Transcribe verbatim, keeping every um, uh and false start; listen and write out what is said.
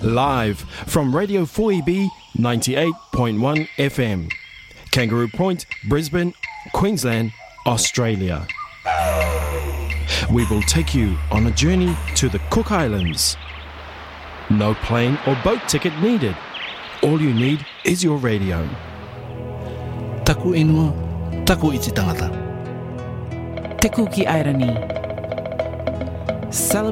Live from Radio four E B ninety-eight point one F M. Kangaroo Point, Brisbane, Queensland, Australia. We will take you on a journey to the Cook Islands. No plane or boat ticket needed. All you need is your radio. Taku inua, taku iti tangata. Te kuki airani. Celebrate